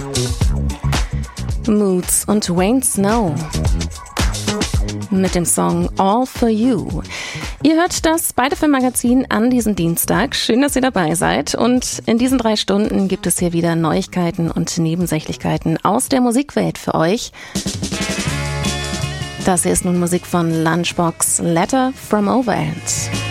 Moods und Wayne Snow mit dem Song All For You. Ihr hört das Beide Film-Magazin an diesem Dienstag. Schön, dass ihr dabei seid. Und in diesen 3 Stunden gibt es hier wieder Neuigkeiten und Nebensächlichkeiten aus der Musikwelt für euch. Das hier ist nun Musik von Lunchbox, Letter from Overend.